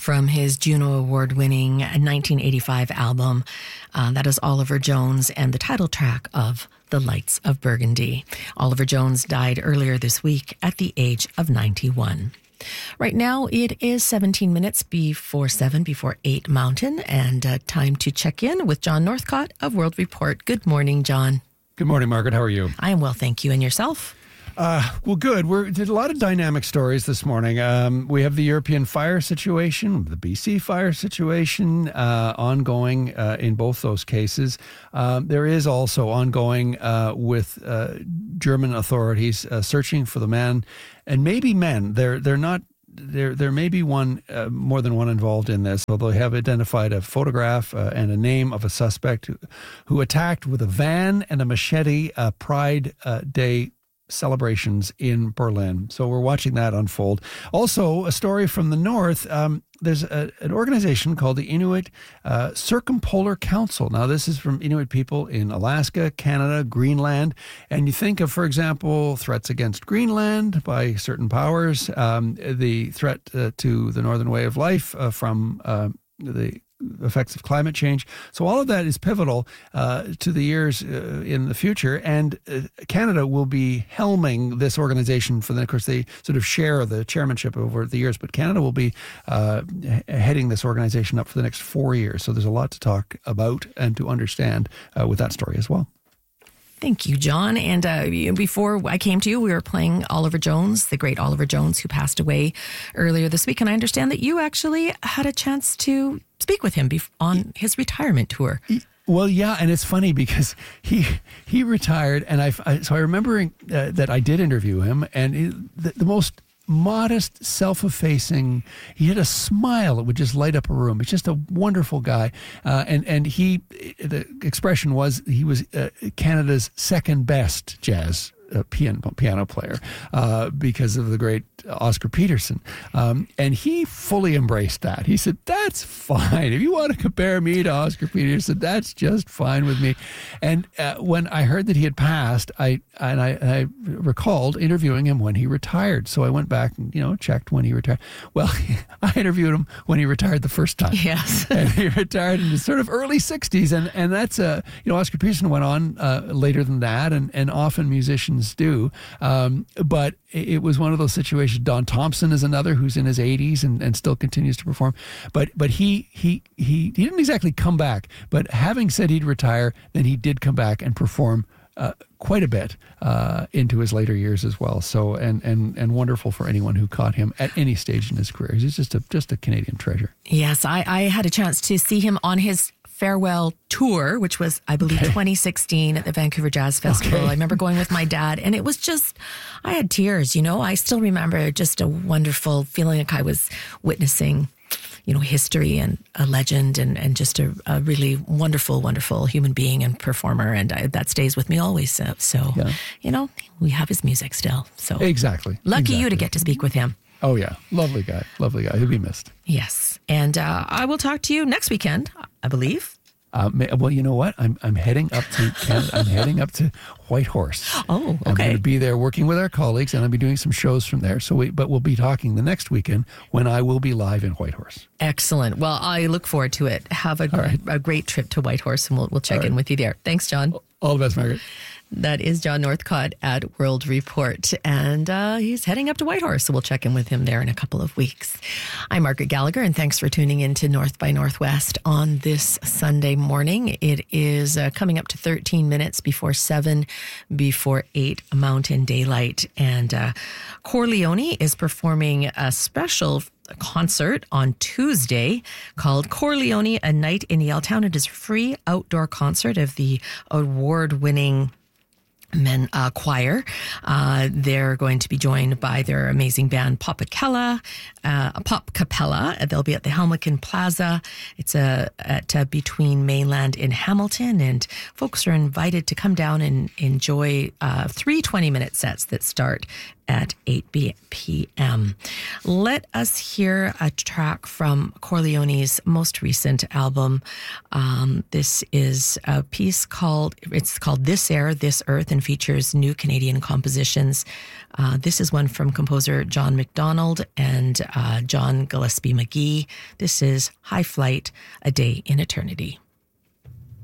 from his Juno Award-winning 1985 album. That is Oliver Jones and the title track of The Lights of Burgundy. Oliver Jones died earlier this week at the age of 91. Right now, it is 17 minutes before 8 Mountain, and time to check in with John Northcott of World Report. Good morning, John. Good morning, Margaret. How are you? I am well, thank you. And yourself? Well, good. We did a lot of dynamic stories this morning. We have the European fire situation, the BC fire situation, ongoing in both those cases. There is also ongoing with German authorities searching for the man, and maybe men. They're not. There may be one, more than one involved in this, although they have identified a photograph and a name of a suspect who attacked with a van and a machete Pride Day celebrations in Berlin. So we're watching that unfold. Also, a story from the north. There's an organization called the Inuit Circumpolar Council. Now, this is from Inuit people in Alaska, Canada, Greenland. And you think of, for example, threats against Greenland by certain powers, the threat to the northern way of life from the effects of climate change. So all of that is pivotal to the years in the future. And Canada will be helming this organization for of course, they sort of share the chairmanship over the years, but Canada will be heading this organization up for the next 4 years. So there's a lot to talk about and to understand with that story as well. Thank you, John. And before I came to you, we were playing Oliver Jones, the great Oliver Jones, who passed away earlier this week. And I understand that you actually had a chance to speak with him on his retirement tour. Well, yeah, and it's funny because he retired, and so I remember that I did interview him, and the most modest, self-effacing. He had a smile that would just light up a room. He's just a wonderful guy. And the expression was he was Canada's second best jazz piano player because of the great Oscar Peterson. And he fully embraced that. He said, that's fine. If you want to compare me to Oscar Peterson, that's just fine with me. And when I heard that he had passed, I recalled interviewing him when he retired. So I went back and, checked when he retired. Well, I interviewed him when he retired the first time. Yes. And he retired in his sort of early 60s. And that's, Oscar Peterson went on later than that, and often musicians do. But it was one of those situations. Don Thompson is another who's in his 80s and still continues to perform. But he didn't exactly come back. But having said he'd retire, then he did come back and perform quite a bit into his later years as well. So and wonderful for anyone who caught him at any stage in his career. He's just a Canadian treasure. Yes, I had a chance to see him on his farewell tour, which was, I believe, 2016 at the Vancouver Jazz Festival. Okay. I remember going with my dad, and it was just, I had tears, I still remember just a wonderful feeling like I was witnessing, history and a legend and just a really wonderful, wonderful human being and performer. And that stays with me always. So yeah. We have his music still. So Exactly. Lucky you to get to speak with him. Oh, yeah. Lovely guy. He'll be missed. Yes. And I will talk to you next weekend, I believe. Well, you know what? I'm heading up to Canada. I'm heading up to Whitehorse. Oh, okay. I'm going to be there working with our colleagues, and I'll be doing some shows from there. But we'll be talking the next weekend when I will be live in Whitehorse. Excellent. Well, I look forward to it. Have a great trip to Whitehorse, and we'll check in with you there. Thanks, John. All the best, Margaret. That is John Northcott at World Report, and he's heading up to Whitehorse, so we'll check in with him there in a couple of weeks. I'm Margaret Gallagher, and thanks for tuning in to North by Northwest on this Sunday morning. It is coming up to 13 minutes before 8 Mountain Daylight, and Corleone is performing a special concert on Tuesday called Corleone, A Night in Yaletown. It is a free outdoor concert of the award-winning choir. They're going to be joined by their amazing band Pop Capella. They'll be at the Helmcken Plaza. It's at between Mainland and Hamilton, and folks are invited to come down and enjoy 3 20-minute sets that start at 8 p.m. Let us hear a track from Corleone's most recent album. This is a piece called This Air, This Earth, and features new Canadian compositions This is one from composer John MacDonald and John Gillespie McGee. This is High Flight, A Day in Eternity.